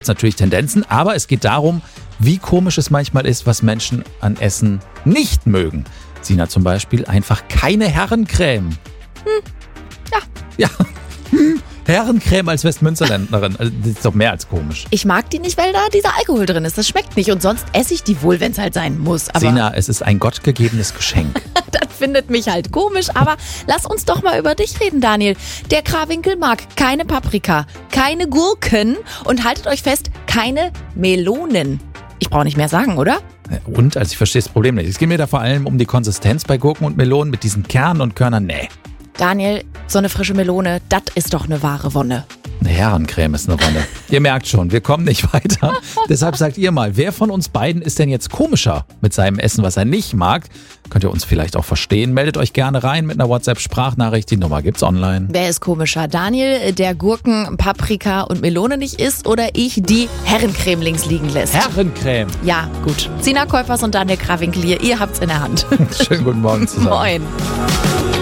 Es natürlich Tendenzen, aber es geht darum, wie komisch es manchmal ist, was Menschen an Essen nicht mögen. Sina zum Beispiel einfach keine Herrencreme. Ja. Herrencreme als Westmünsterländerin, also das ist doch mehr als komisch. Ich mag die nicht, weil da dieser Alkohol drin ist. Das schmeckt nicht und sonst esse ich die wohl, wenn es halt sein muss. Aber Sina, es ist ein gottgegebenes Geschenk. das findet mich halt komisch. Aber lass uns doch mal über dich reden, Daniel. Der Krawinkel mag keine Paprika, keine Gurken und haltet euch fest, keine Melonen. Ich brauche nicht mehr sagen, oder? Und? Also ich verstehe das Problem nicht. Es geht mir da vor allem um die Konsistenz bei Gurken und Melonen mit diesen Kernen und Körnern. Nee. Daniel, so eine frische Melone, das ist doch eine wahre Wonne. Eine Herrencreme ist eine Wonne. Ihr merkt schon, wir kommen nicht weiter. Deshalb sagt ihr mal, wer von uns beiden ist denn jetzt komischer mit seinem Essen, was er nicht mag? Könnt ihr uns vielleicht auch verstehen? Meldet euch gerne rein mit einer WhatsApp-Sprachnachricht. Die Nummer gibt's online. Wer ist komischer? Daniel, der Gurken, Paprika und Melone nicht isst oder ich, die Herrencreme links liegen lässt? Herrencreme. Ja, gut. Sina Käufers und Daniel Krawinkel hier, ihr habt's in der Hand. Schönen guten Morgen zusammen. Moin.